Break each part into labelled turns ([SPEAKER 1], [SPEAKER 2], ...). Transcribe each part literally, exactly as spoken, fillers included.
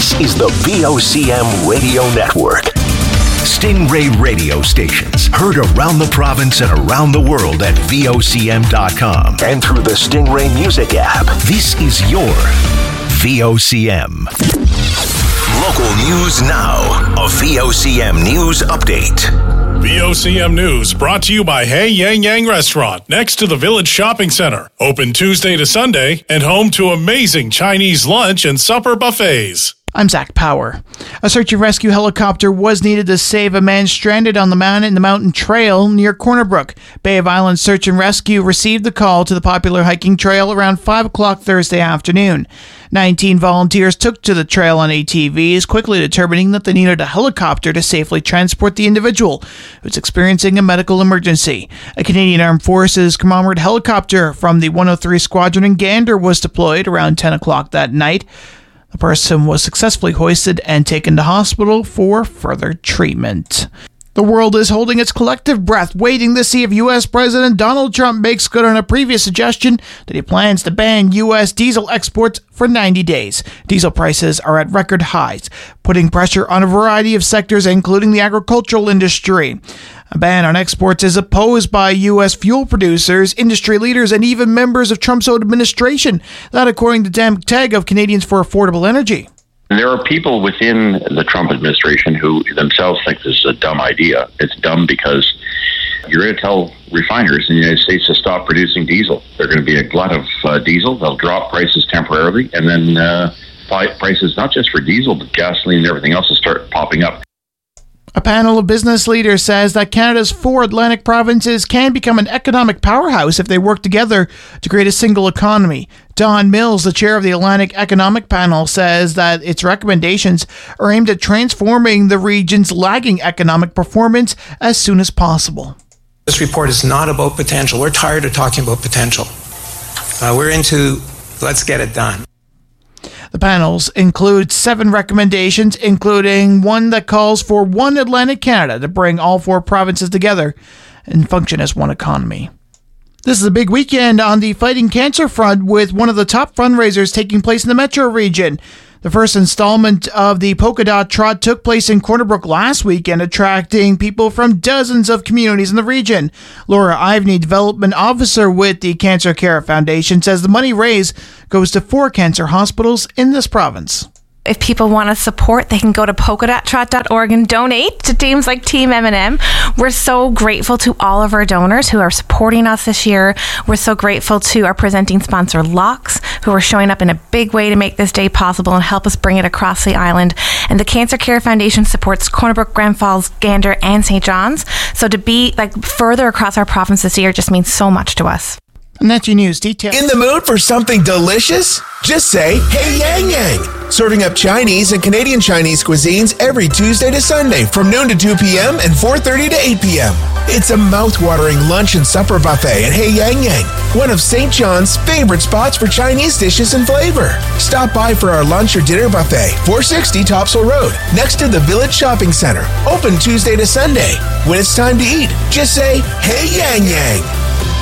[SPEAKER 1] This is the V O C M Radio Network. Stingray radio stations heard around the province and around the world at V O C M dot com and through the Stingray Music app. This is your V O C M. Local news now. A V O C M News Update.
[SPEAKER 2] V O C M News brought to you by Hey Yang Yang Restaurant next to the Village Shopping Center. Open Tuesday to Sunday and home to amazing Chinese lunch and supper buffets.
[SPEAKER 3] I'm Zach Power. A search and rescue helicopter was needed to save a man stranded on the mountain, the mountain trail near Corner Brook. Bay of Islands Search and Rescue received the call to the popular hiking trail around five o'clock Thursday afternoon. nineteen volunteers took to the trail on A T Vs, quickly determining that they needed a helicopter to safely transport the individual who's experiencing a medical emergency. A Canadian Armed Forces commemorative helicopter from the one oh three Squadron in Gander was deployed around ten o'clock that night. The person was successfully hoisted and taken to hospital for further treatment. The world is holding its collective breath, waiting to see if U S President Donald Trump makes good on a previous suggestion that he plans to ban U S diesel exports for ninety days. Diesel prices are at record highs, putting pressure on a variety of sectors, including the agricultural industry. A ban on exports is opposed by U S fuel producers, industry leaders, and even members of Trump's own administration. That, according to Dan McTagg of Canadians for Affordable Energy.
[SPEAKER 4] There are people within the Trump administration who themselves think this is a dumb idea. It's dumb because you're going to tell refiners in the United States to stop producing diesel. There's going to be a glut of uh, diesel. They'll drop prices temporarily, and then uh, prices not just for diesel, but gasoline and everything else will start popping up.
[SPEAKER 3] A panel of business leaders says that Canada's four Atlantic provinces can become an economic powerhouse if they work together to create a single economy. Don Mills, the chair of the Atlantic Economic Panel, says that its recommendations are aimed at transforming the region's lagging economic performance as soon as possible.
[SPEAKER 5] This report is not about potential. We're tired of talking about potential. Uh, we're into let's get it done.
[SPEAKER 3] The panels include seven recommendations, including one that calls for one Atlantic Canada to bring all four provinces together and function as one economy. This is a big weekend on the fighting cancer front, with one of the top fundraisers taking place in the metro region. The first installment of the Polka Dot Trot took place in Corner Brook last weekend, attracting people from dozens of communities in the region. Laura Ivney, Development Officer with the Cancer Care Foundation, says the money raised goes to four cancer hospitals in this province.
[SPEAKER 6] If people want to support, they can go to polka dot trot dot org and donate to teams like Team M and M. We're so grateful to all of our donors who are supporting us this year. We're so grateful to our presenting sponsor, Lux, who are showing up in a big way to make this day possible and help us bring it across the island. And the Cancer Care Foundation supports Corner Brook, Grand Falls, Gander, and Saint John's. So to be like further across our province this year just means so much to us.
[SPEAKER 3] And that's your news detail.
[SPEAKER 7] In the mood for something delicious? Just say, Hey Yang Yang. Serving up Chinese and Canadian Chinese cuisines every Tuesday to Sunday from noon to two p.m. and four thirty to eight p.m. It's a mouth-watering lunch and supper buffet at Hey Yang Yang, one of Saint John's favorite spots for Chinese dishes and flavor. Stop by for our lunch or dinner buffet, four sixty Topsail Road, next to the Village Shopping Center. Open Tuesday to Sunday. When it's time to eat, just say, Hey Yang Yang.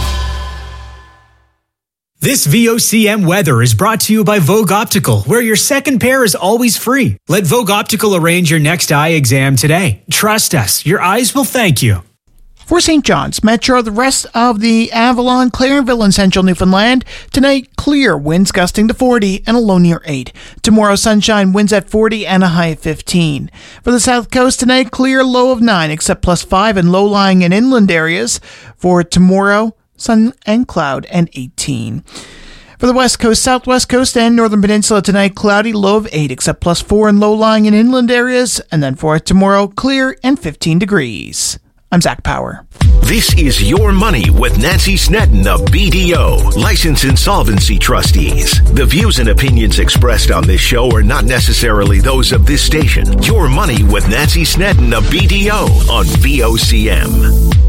[SPEAKER 8] This V O C M weather is brought to you by Vogue Optical, where your second pair is always free. Let Vogue Optical arrange your next eye exam today. Trust us, your eyes will thank you.
[SPEAKER 3] For Saint John's Metro, the rest of the Avalon, Clarenville, and central Newfoundland, tonight clear, winds gusting to forty and a low near eight. Tomorrow, sunshine, winds at forty and a high of fifteen. For the south coast tonight, clear, low of nine, except plus five in low-lying and inland areas. For tomorrow, sun and cloud and eighteen. For the west coast, southwest coast, and northern peninsula tonight, cloudy, low of eight, except plus four in low-lying and inland areas. And then for tomorrow, clear and fifteen degrees. I'm Zach Power.
[SPEAKER 1] This is Your Money with Nancy Snedden of B D O, Licensed Insolvency Trustees. The views and opinions expressed on this show are not necessarily those of this station. Your Money with Nancy Snedden of B D O on V O C M.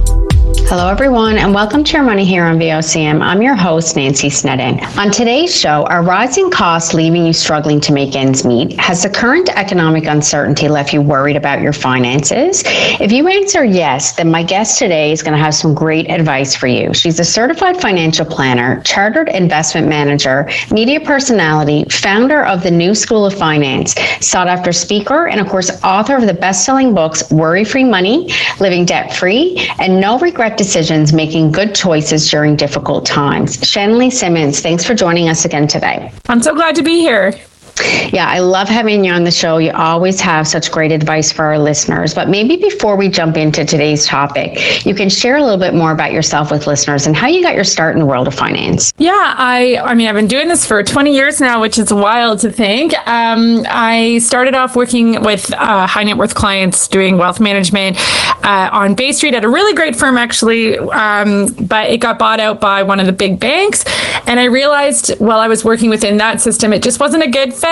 [SPEAKER 9] Hello, everyone, and welcome to Your Money here on V O C M. I'm your host, Nancy Snedden. On today's show, are rising costs leaving you struggling to make ends meet? Has the current economic uncertainty left you worried about your finances? If you answer yes, then my guest today is going to have some great advice for you. She's a certified financial planner, chartered investment manager, media personality, founder of the New School of Finance, sought-after speaker, and of course, author of the best-selling books, Worry-Free Money, Living Debt-Free, and No Regret Decisions, Making Good Choices During Difficult Times. Shanley Simmons, thanks for joining us again today.
[SPEAKER 10] I'm so glad to be here.
[SPEAKER 9] Yeah, I love having you on the show. You always have such great advice for our listeners. But maybe before we jump into today's topic, you can share a little bit more about yourself with listeners and how you got your start in the world of finance.
[SPEAKER 10] Yeah, I I mean, I've been doing this for twenty years now, which is wild to think. Um, I started off working with uh, high net worth clients doing wealth management uh, on Bay Street at a really great firm, actually. Um, but it got bought out by one of the big banks. And I realized while I was working within that system, it just wasn't a good fit.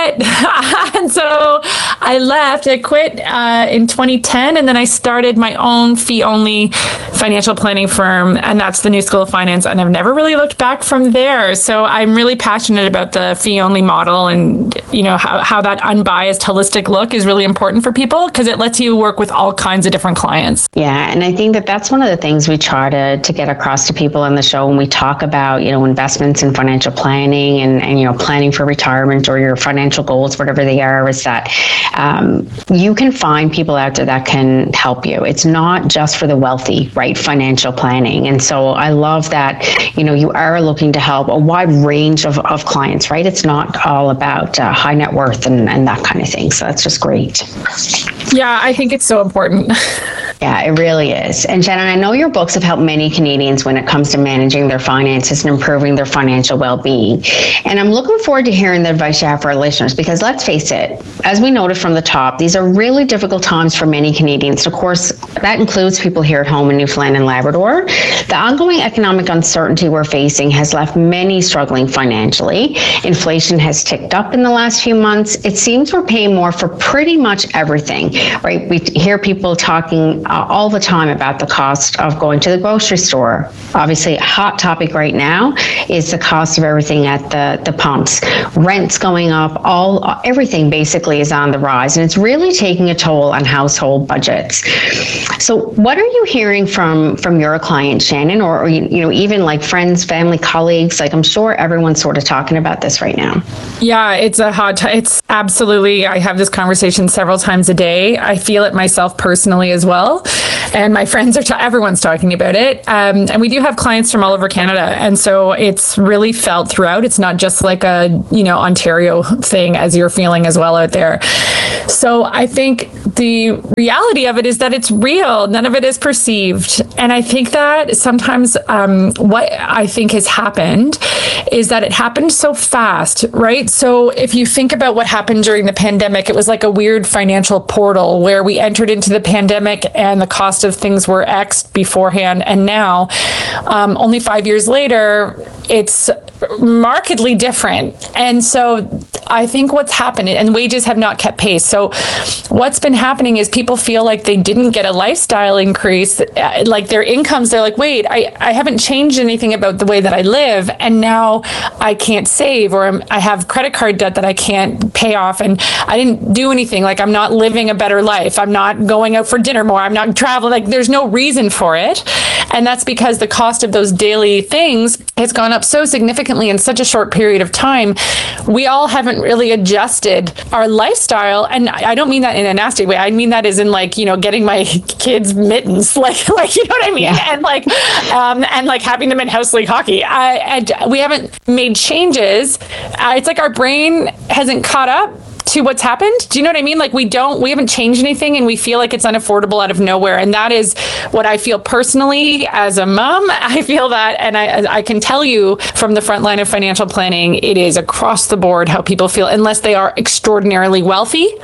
[SPEAKER 10] And so I left. I quit uh, in twenty ten, and then I started my own fee-only financial planning firm, and that's the New School of Finance. And I've never really looked back from there. So I'm really passionate about the fee-only model, and you know how, how that unbiased, holistic look is really important for people because it lets you work with all kinds of different clients.
[SPEAKER 9] Yeah, and I think that that's one of the things we try to to get across to people on the show when we talk about you know investments and financial planning and and you know planning for retirement or your financial goals, whatever they are, is that um, you can find people out there that can help you. It's not just for the wealthy, right? Financial planning. And so I love that, you know, you are looking to help a wide range of, of clients, right? It's not all about uh, high net worth and, and that kind of thing. So that's just great.
[SPEAKER 10] Yeah, I think it's so important.
[SPEAKER 9] Yeah, it really is. And Shannon, I know your books have helped many Canadians when it comes to managing their finances and improving their financial well-being. And I'm looking forward to hearing the advice you have for our listeners, because let's face it, as we noted from the top, these are really difficult times for many Canadians. Of course, that includes people here at home in Newfoundland and Labrador. The ongoing economic uncertainty we're facing has left many struggling financially. Inflation has ticked up in the last few months. It seems we're paying more for pretty much everything, right? We hear people talking uh, all the time about the cost of going to the grocery store. Obviously, a hot topic right now is the cost of everything at the, the pumps. Rent's going up, all everything basically is on the rise, and it's really taking a toll on household budgets. So what are you hearing from from your clients, Shannon, or, or you know even like friends, family, colleagues? Like I'm sure everyone's sort of talking about this right now.
[SPEAKER 10] Yeah, it's a hot t- it's absolutely, I have this conversation several times a day. I feel it myself personally as well. And my friends are, ta- everyone's talking about it. Um, and we do have clients from all over Canada. And so it's really felt throughout. It's not just like a, you know, Ontario thing as you're feeling as well out there. So I think the reality of it is that it's real. None of it is perceived. And I think that sometimes um, what I think has happened is that it happened so fast, right? So if you think about what happened during the pandemic, it was like a weird financial portal where we entered into the pandemic and the cost of things were X'd beforehand. And now, um, only five years later, it's markedly different. And so I think what's happened, and wages have not kept pace. So what's been happening is people feel like they didn't get a lifestyle increase, like their incomes, they're like, wait, I, I haven't changed anything about the way that I live. And now I can't save, or I'm, I have credit card debt that I can't pay off. And I didn't do anything. Like I'm not living a better life. I'm not going out for dinner more. I'm not traveling. Like there's no reason for it. And that's because the cost of those daily things has gone up so significantly in such a short period of time. We all haven't really adjusted our lifestyle. And I don't mean that in a nasty way. I mean that as in like, you know, getting my kids mittens, like, like, you know what I mean? Yeah. And like, um, and like having them in house league hockey. I, I, we haven't made changes. Uh, it's like our brain hasn't caught up to what's happened. Do you know what I mean? Like we don't, we haven't changed anything and we feel like it's unaffordable out of nowhere. And that is what I feel personally as a mom. I feel that, and I, I can tell you from the front line of financial planning, it is across the board how people feel, unless they are extraordinarily wealthy.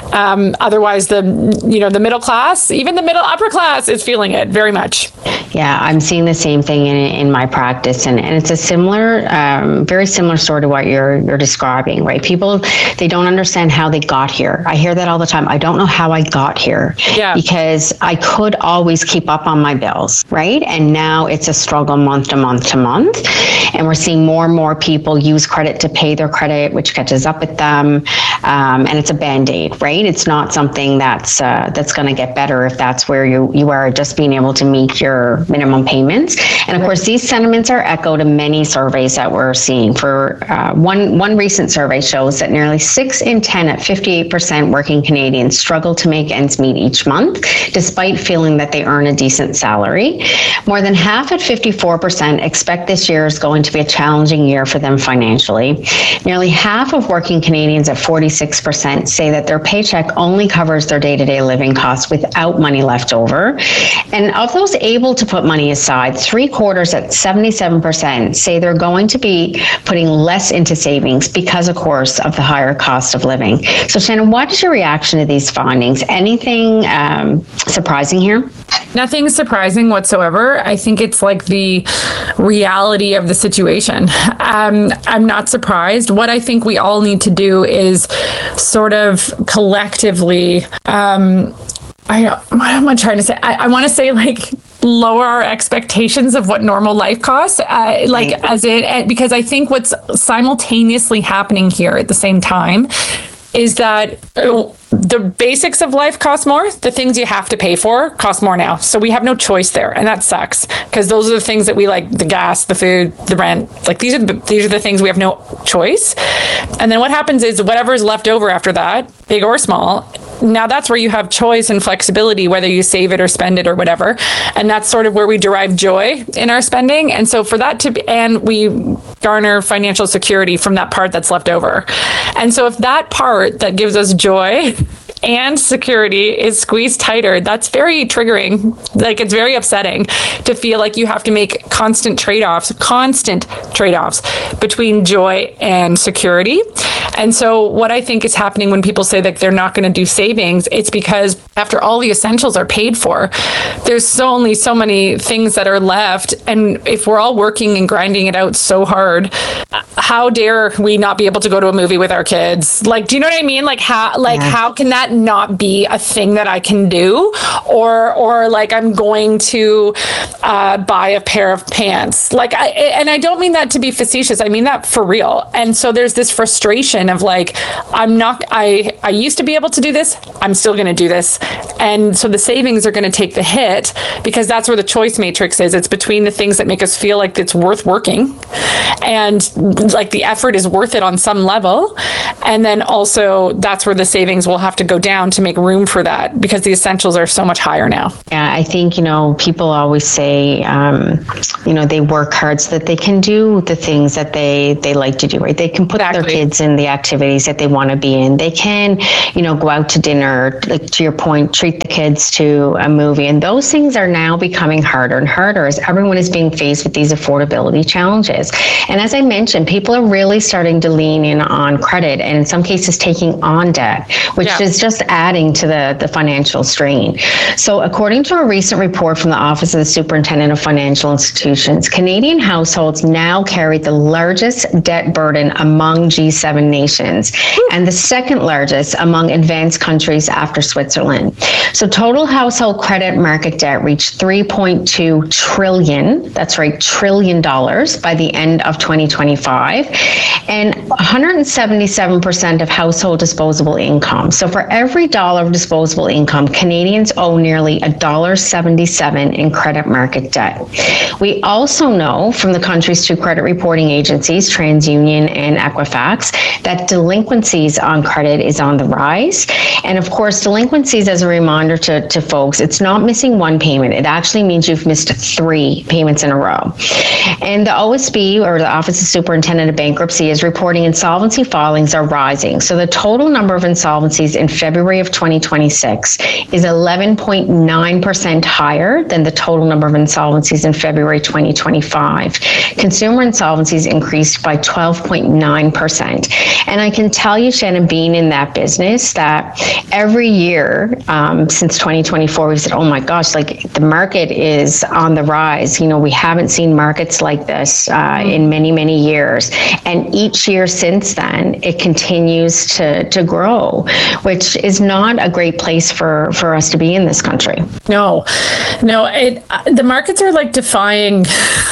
[SPEAKER 10] Um, otherwise, the you know the middle class, even the middle upper class, is feeling it very much.
[SPEAKER 9] Yeah, I'm seeing the same thing in, in my practice, and, and it's a similar, um, very similar story to what you're you're describing, right? People, they don't understand how they got here. I hear that all the time. I don't know how I got here,
[SPEAKER 10] yeah.
[SPEAKER 9] because I could always keep up on my bills, right? And now it's a struggle month to month to month, and we're seeing more and more people use credit to pay their credit, which catches up with them, um, and it's a Band-Aid, right? It's not something that's uh, that's going to get better if that's where you you are, just being able to meet your minimum payments. And of course, these sentiments are echoed in many surveys that we're seeing. For uh, one one recent survey shows that nearly six in ten at fifty-eight percent working Canadians struggle to make ends meet each month, despite feeling that they earn a decent salary. More than half at fifty-four percent expect this year is going to be a challenging year for them financially. Nearly half of working Canadians at forty-six percent say that their paycheck only covers their day-to-day living costs without money left over. And of those able to put money aside, three quarters at seventy-seven percent say they're going to be putting less into savings because, of course, of the higher cost of living. So, Shannon, what is your reaction to these findings? Anything um, surprising here?
[SPEAKER 10] Nothing surprising whatsoever. I think it's like the reality of the situation. Um, I'm not surprised. What I think we all need to do is sort of collectively, um, I, what am I trying to say? I, I want to say like lower our expectations of what normal life costs, uh, like as it, because I think what's simultaneously happening here at the same time is that the basics of life cost more. The things you have to pay for cost more now. So we have no choice there. And that sucks, because those are the things that we like: the gas, the food, the rent. Like these are the, these are the things we have no choice. And then what happens is whatever is left over after that, big or small, now that's where you have choice and flexibility, whether you save it or spend it or whatever. And that's sort of where we derive joy in our spending. And so for that to be, and we garner financial security from that part that's left over. And so if that part that gives us joy and security is squeezed tighter, that's very triggering. Like, it's very upsetting to feel like you have to make constant trade-offs, constant trade-offs between joy and security. And so what I think is happening when people say that they're not going to do savings, it's because after all the essentials are paid for, there's so only so many things that are left. And if we're all working and grinding it out so hard, how dare we not be able to go to a movie with our kids? Like, do you know what I mean? Like, how, like, yeah. how can that not be a thing that I can do? Or, or like, I'm going to uh, buy a pair of pants. Like, I, and I don't mean that to be facetious. I mean that for real. And so there's this frustration of like, I'm not, I, I used to be able to do this. I'm still going to do this. And so the savings are going to take the hit, because that's where the choice matrix is. It's between the things that make us feel like it's worth working and like the effort is worth it on some level. And then also that's where the savings will have to go down to make room for that, because the essentials are so much higher now.
[SPEAKER 9] Yeah, I think, you know, people always say, um, you know, they work hard so that they can do the things that they, they like to do, right? They can put exactly. their kids in the activities that they want to be in. They can, you know, go out to dinner, like to your point, treat the kids to a movie. And those things are now becoming harder and harder as everyone is being faced with these affordability challenges. And as I mentioned, people are really starting to lean in on credit, and in some cases taking on debt, which yeah. is just adding to the, the financial strain. So according to a recent report from the Office of the Superintendent of Financial Institutions, Canadian households now carry the largest debt burden among G seven nations and the second largest among advanced countries after Switzerland. So total household credit market debt reached three point two trillion, that's right, trillion dollars by the end of twenty twenty-five, and one hundred seventy-seven percent of household disposable income. So for every dollar of disposable income, Canadians owe nearly one dollar and seventy-seven cents in credit market debt. We also know from the country's two credit reporting agencies, TransUnion and Equifax, that delinquencies on credit is on the rise. And of course, delinquencies, as a reminder to, to folks, it's not missing one payment. It actually means you've missed three payments in a row. And the O S B, or the Office of Superintendent of Bankruptcy, is reporting insolvency filings are rising. So the total number of insolvencies in February of twenty twenty-six is eleven point nine percent higher than the total number of insolvencies in February twenty twenty-five. Consumer insolvencies increased by twelve point nine percent. And I can tell you, Shannon, being in that business that every year um, since twenty twenty-four, we said, oh my gosh, like the market is on the rise. You know, we haven't seen markets like this uh, in many, many years. And each year since then, it continues to, to grow, which is not a great place for, for us to be in this country.
[SPEAKER 10] No, no, it, uh, the markets are like defying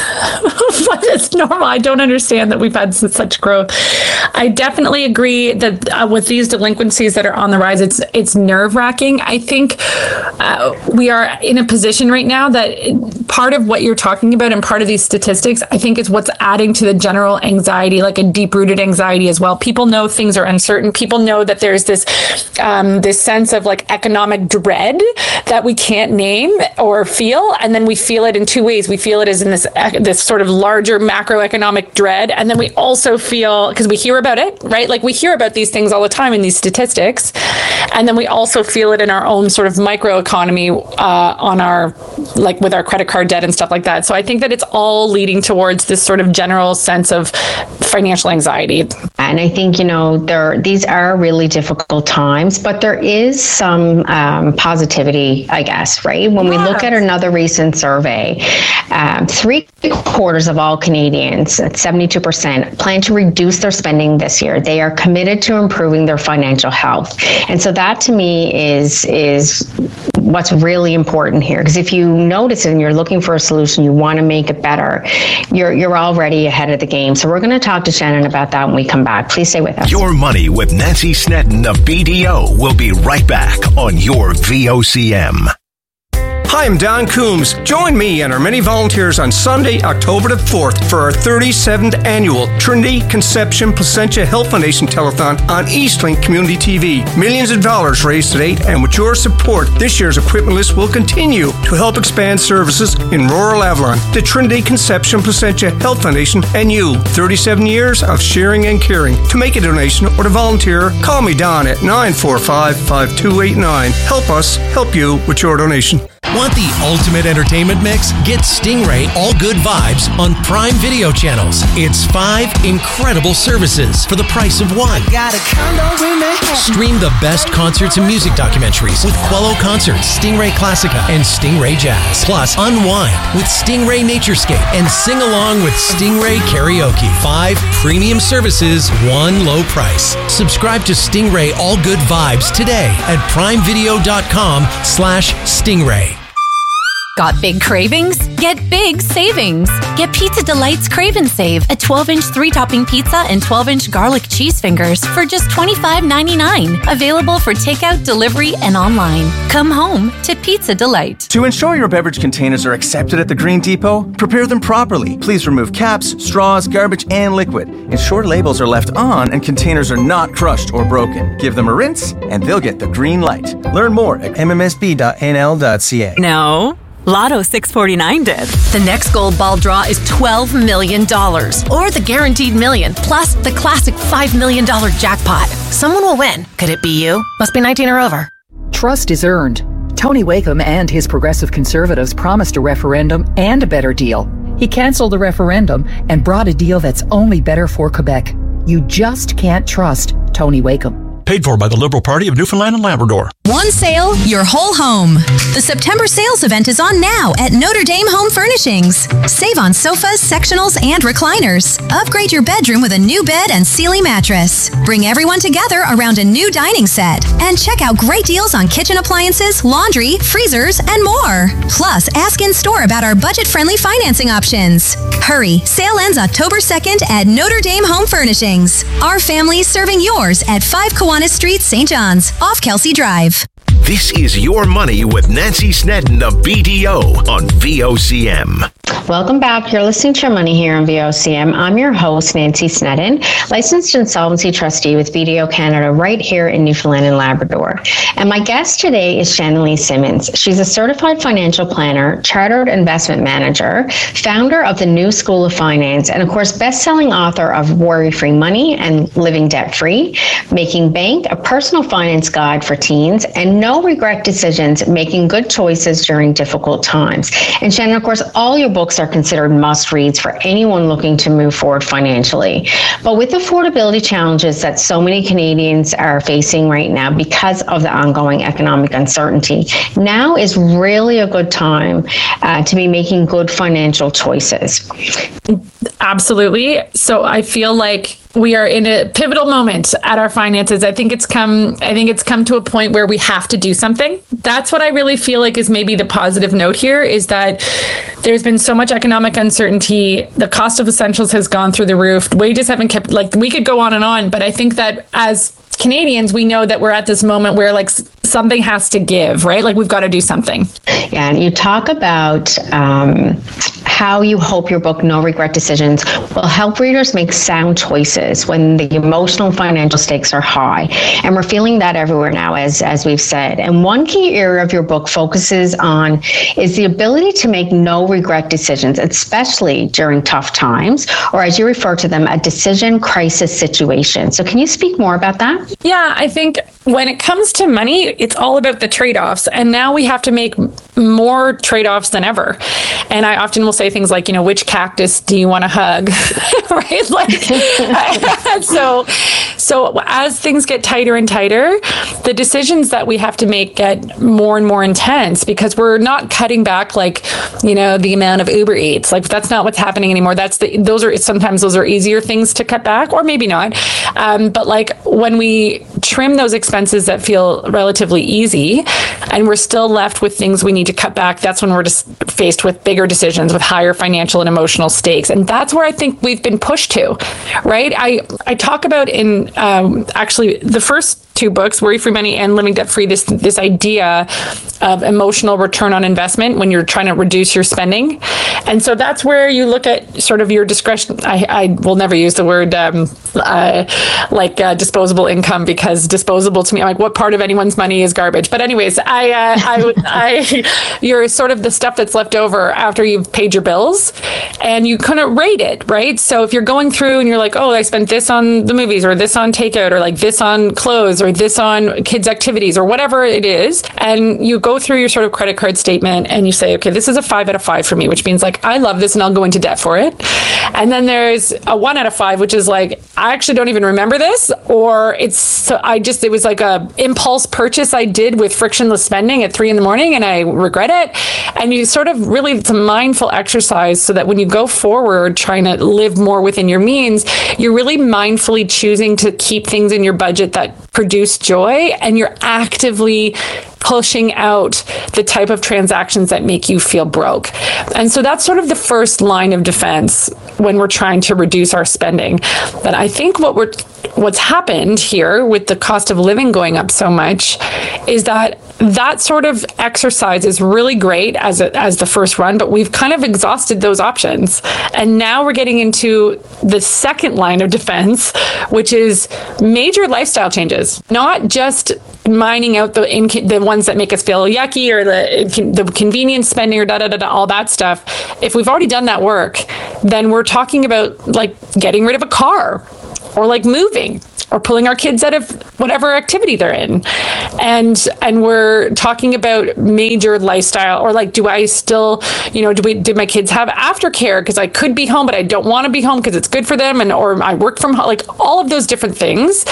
[SPEAKER 10] what is normal. I don't understand that we've had such growth. I definitely agree that uh, with these delinquencies that are on the rise, it's it's nerve-wracking. I think uh, we are in a position right now that part of what you're talking about and part of these statistics, I think, is what's adding to the general anxiety, like a deep-rooted anxiety as well. People know things are uncertain. People know that there's this um, this sense of like economic dread that we can't name or feel, and then we feel it in two ways. We feel it as in this this sort of larger macroeconomic dread, and then we also feel, because we hear about it, right? Like we hear about these things all the time in these statistics, and then we also feel it in our own sort of microeconomy uh, on our, like with our credit card debt and stuff like that. So I think that it's all leading towards this sort of general sense of financial anxiety.
[SPEAKER 9] And I think, you know, there these are really difficult times, but there is some um, positivity, I guess, right? When we look at another recent survey, um, three quarters of all Canadians, at seventy-two percent, plan to reduce their spending this year. They are committed to improving their financial health. And so that to me is is what's really important here. Because if you notice it and you're looking for a solution, you want to make it better, you're you're already ahead of the game. So we're going to talk to Shannon about that when we come back. Please stay with us.
[SPEAKER 1] Your Money with Nancy Snedden of B D O will be right back on your V O C M.
[SPEAKER 11] Hi, I'm Don Coombs. Join me and our many volunteers on Sunday, October the fourth for our thirty-seventh annual Trinity Conception Placentia Health Foundation Telethon on Eastlink Community T V. Millions of dollars raised to date, and with your support, this year's equipment list will continue to help expand services in rural Avalon. The Trinity Conception Placentia Health Foundation and you. thirty-seven years of sharing and caring. To make a donation or to volunteer, call me Don at nine four five, five two eight nine. Help us help you with your donation.
[SPEAKER 12] Want the ultimate entertainment mix? Get Stingray All Good Vibes on Prime Video channels. It's five incredible services for the price of one.
[SPEAKER 13] Got a condo in Manhattan.
[SPEAKER 12] Stream the best concerts and music documentaries with Quello Concerts, Stingray Classica, and Stingray Jazz. Plus, unwind with Stingray Naturescape and sing along with Stingray Karaoke. Five premium services, one low price. Subscribe to Stingray All Good Vibes today at primevideo.com slash Stingray.
[SPEAKER 14] Got big cravings? Get big savings. Get Pizza Delight's Crave and Save, a twelve-inch three-topping pizza and twelve-inch garlic cheese fingers for just twenty-five ninety-nine. Available for takeout, delivery, and online. Come home to Pizza Delight.
[SPEAKER 15] To ensure your beverage containers are accepted at the Green Depot, prepare them properly. Please remove caps, straws, garbage, and liquid. Ensure labels are left on and containers are not crushed or broken. Give them a rinse, and they'll get the green light. Learn more at m m s b dot n l dot c a.
[SPEAKER 16] No. Lotto six forty-nine did.
[SPEAKER 14] The next gold ball draw is twelve million dollars, or the guaranteed million, plus the classic five million dollars jackpot. Someone will win. Could it be you? Must be nineteen or over.
[SPEAKER 17] Trust is earned. Tony Wakeham and his Progressive Conservatives promised a referendum and a better deal. He canceled the referendum and brought a deal that's only better for Quebec. You just can't trust Tony Wakeham.
[SPEAKER 18] Paid for by the Liberal Party of Newfoundland and Labrador.
[SPEAKER 19] One sale, your whole home. The September sales event is on now at Notre Dame Home Furnishings. Save on sofas, sectionals, and recliners. Upgrade your bedroom with a new bed and Sealy mattress. Bring everyone together around a new dining set. And check out great deals on kitchen appliances, laundry, freezers, and more. Plus, ask in store about our budget-friendly financing options. Hurry, sale ends October second at Notre Dame Home Furnishings. Our family serving yours at five Kiwanis Street, Saint John's, off Kelsey Drive.
[SPEAKER 1] This is Your Money with Nancy Snedden of B D O on V O C M.
[SPEAKER 9] Welcome back. You're listening to Your Money here on V O C M. I'm your host, Nancy Snedden, licensed insolvency trustee with B D O Canada right here in Newfoundland and Labrador. And my guest today is Shannon Lee Simmons. She's a certified financial planner, chartered investment manager, founder of the New School of Finance, and of course, best-selling author of Worry-Free Money and Living Debt-Free, Making Bank, a personal finance guide for teens, and No Regret Decisions, Making Good Choices During Difficult Times. And Shannon, of course, all your books books are considered must reads for anyone looking to move forward financially. But with affordability challenges that so many Canadians are facing right now because of the ongoing economic uncertainty, now is really a good time uh, to be making good financial choices.
[SPEAKER 10] Absolutely. So I feel like we are in a pivotal moment at our finances. I think it's come, I think it's come to a point where we have to do something. That's what I really feel like is maybe the positive note here, is that there's been so much economic uncertainty. The cost of essentials has gone through the roof. Wages haven't kept, like, we could go on and on, but I think that as Canadians, we know that we're at this moment where, like, something has to give, right? Like, we've got to do something.
[SPEAKER 9] Yeah, and you talk about um, how you hope your book, No Regret Decisions, will help readers make sound choices when the emotional and financial stakes are high. And we're feeling that everywhere now, as, as we've said. And one key area of your book focuses on is the ability to make no regret decisions, especially during tough times, or as you refer to them, a decision crisis situation. So can you speak more about that?
[SPEAKER 10] Yeah, I think when it comes to money, it's all about the trade-offs. And now we have to make more trade-offs than ever. And I often will say things like, you know, which cactus do you want to hug? Right? Like, so, so as things get tighter and tighter, the decisions that we have to make get more and more intense, because we're not cutting back, like, you know, the amount of Uber Eats. Like, that's not what's happening anymore. That's the, those are, sometimes those are easier things to cut back, or maybe not. Um, but like, when we trim those expenses that feel relatively easy and we're still left with things we need to cut back, that's when we're just faced with bigger decisions with higher financial and emotional stakes. And that's where I think we've been pushed to, right? I, I talk about in um, actually the first two books, Worry Free Money and Living Debt Free, this this idea of emotional return on investment when you're trying to reduce your spending. And so that's where you look at sort of your discretion. I, I will never use the word um, uh, like uh, disposable income, because disposable to me, I'm like, what part of anyone's money is garbage? But anyways, I, uh, I, I, you're sort of the stuff that's left over after you've paid your bills, and you kind of rate it, right? So if you're going through and you're like, oh, I spent this on the movies, or this on takeout, or like this on clothes, or this on kids' activities, or whatever it is, and you go through your sort of credit card statement and you say, okay, this is a five out of five for me, which means like, I love this and I'll go into debt for it. And then there's a one out of five, which is like, I actually don't even remember this, or it's, so I just, it was like a impulse purchase I did with frictionless spending at three in the morning and I regret it. And you sort of really, it's a mindful exercise so that when you go forward trying to live more within your means, you're really mindfully choosing to keep things in your budget that produce joy, and you're actively pushing out the type of transactions that make you feel broke. And so that's sort of the first line of defense when we're trying to reduce our spending. But I think what we're what's happened here with the cost of living going up so much is that that sort of exercise is really great as a, as the first run, but we've kind of exhausted those options. And now we're getting into the second line of defense, which is major lifestyle changes, not just mining out the inc- the ones that make us feel yucky, or the the convenience spending, or da da da da, all that stuff. If we've already done that work, then we're talking about like getting rid of a car, or like moving, or pulling our kids out of whatever activity they're in. And and we're talking about major lifestyle, or like, do I still, you know, do we did my kids have aftercare? Because I could be home, but I don't want to be home because it's good for them, and or I work from home, like all of those different things.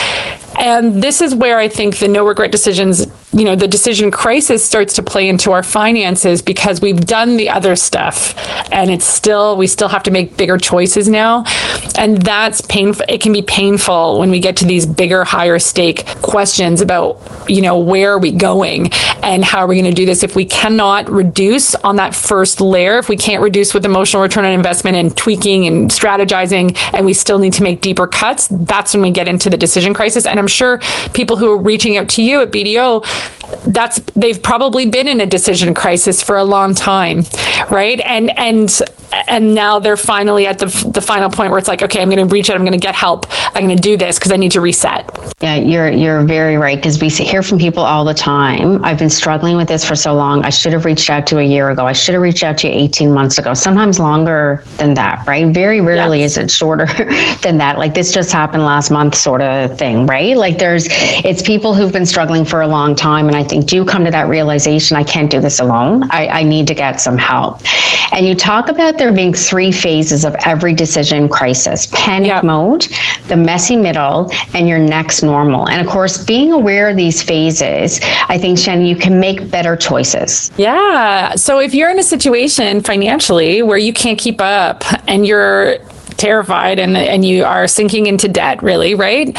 [SPEAKER 10] And this is where I think the no regret decisions, you know, the decision crisis starts to play into our finances, because we've done the other stuff and it's still, we still have to make bigger choices now. And that's painful. It can be painful when we get to these bigger, higher stake questions about, you know, where are we going and how are we going to do this? If we cannot reduce on that first layer, if we can't reduce with emotional return on investment and tweaking and strategizing, and we still need to make deeper cuts, that's when we get into the decision crisis. And I'm sure people who are reaching out to you at B D O, that's, they've probably been in a decision crisis for a long time, right? And and and now they're finally at the the final point where it's like, okay, I'm going to reach out, I'm going to get help, I'm going to do this because I need to reset.
[SPEAKER 9] Yeah, you're you're very right, because we hear from people all the time, I've been struggling with this for so long, I should have reached out to you a year ago, I should have reached out to you eighteen months ago, sometimes longer than that, right? Very rarely yes. is it shorter than that, like this just happened last month sort of thing, right? Like there's, it's people who've been struggling for a long time, and I think do come to that realization, I can't do this alone, I, I need to get some help. And you talk about there being three phases of every decision crisis: panic yep. mode, the messy middle, and your next normal. And of course, being aware of these phases, I think, Shannon, you can make better choices.
[SPEAKER 10] Yeah. So if you're in a situation financially where you can't keep up and you're terrified and and you are sinking into debt, really, right?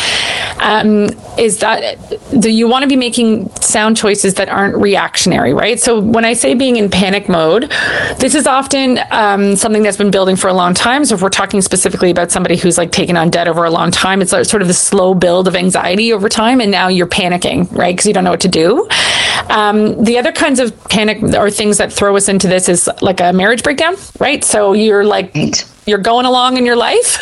[SPEAKER 10] Um, is that, do you want to be making sound choices that aren't reactionary, right? So when I say being in panic mode, this is often um, something that's been building for a long time. So if we're talking specifically about somebody who's like taken on debt over a long time, it's like sort of the slow build of anxiety over time, and now you're panicking, right? Because you don't know what to do. Um, the other kinds of panic or things that throw us into this is like a marriage breakdown, right? So you're like, you're going along in your life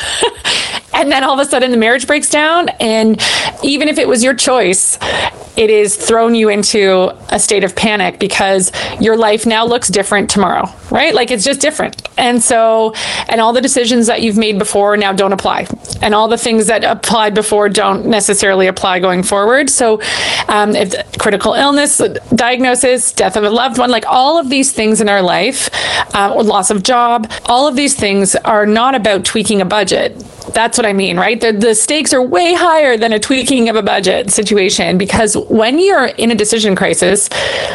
[SPEAKER 10] and then all of a sudden the marriage breaks down, and even if it was your choice, it is thrown you into a state of panic because your life now looks different tomorrow, right? Like it's just different. And so, and all the decisions that you've made before now don't apply. And all the things that applied before don't necessarily apply going forward. So um, if critical illness diagnosis, death of a loved one, like all of these things in our life, uh, or loss of job, all of these things are not about tweaking a budget. That's what I mean, right? The, the stakes are way higher than a tweaking of a budget situation, because when you're in a decision crisis,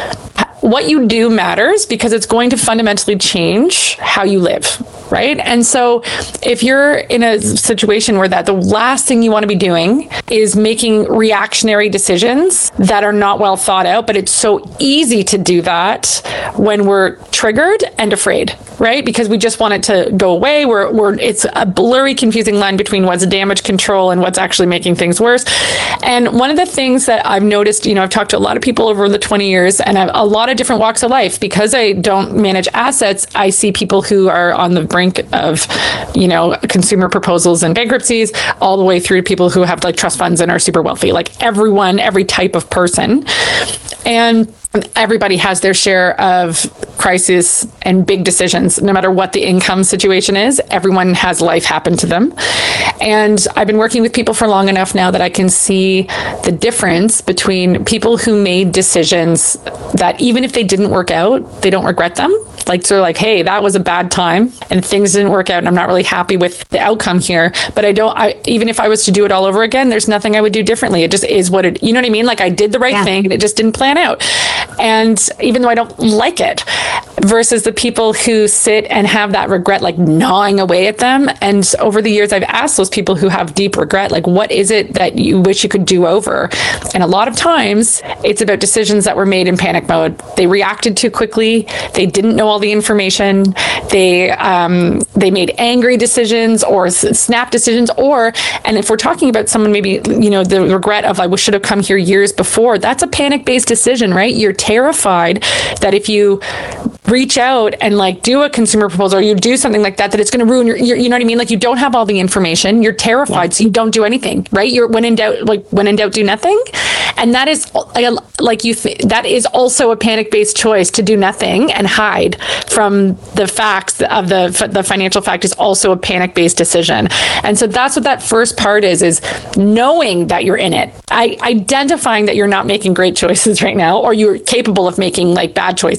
[SPEAKER 10] what you do matters because it's going to fundamentally change how you live, right? And so if you're in a situation where that the last thing you want to be doing is making reactionary decisions that are not well thought out, but it's so easy to do that when we're triggered and afraid, right? Because we just want it to go away. We're, we're, it's a blurry, confusing line between what's damage control and what's actually making things worse. And one of the things that I've noticed, you know, I've talked to a lot of people over the twenty years, and I've, a lot of different walks of life. Because I don't manage assets, I see people who are on the brink of, you know, consumer proposals and bankruptcies, all the way through to people who have like trust funds and are super wealthy, like everyone, every type of person. And everybody has their share of crisis and big decisions, no matter what the income situation is. Everyone has life happen to them. And I've been working with people for long enough now that I can see the difference between people who made decisions that even if they didn't work out, they don't regret them. Like, sort of like, hey, that was a bad time and things didn't work out and I'm not really happy with the outcome here. But I don't, I, even if I was to do it all over again, there's nothing I would do differently. It just is what it, you know what I mean? Like I did the right yeah. thing and it just didn't plan out. And even though I don't like it, versus the people who sit and have that regret, like gnawing away at them. And over the years, I've asked those people who have deep regret, like, what is it that you wish you could do over? And a lot of times it's about decisions that were made in panic mode. They reacted too quickly. They didn't know all the information. They, um, they made angry decisions or snap decisions, or, and if we're talking about someone, maybe, you know, the regret of, like, we should have come here years before, that's a panic-based decision, right? You're terrified that if you reach out and like do a consumer proposal or you do something like that, that it's going to ruin your, your, you know what I mean? Like you don't have all the information. You're terrified. Yeah. So you don't do anything, right? You're when in doubt, like when in doubt, do nothing. And that is like you, th- that is also a panic-based choice to do nothing and hide from the facts of the, the financial fact is also a panic-based decision. And so that's what that first part is, is knowing that you're in it, I, identifying that you're not making great choices right now, or you're capable of making like bad choices.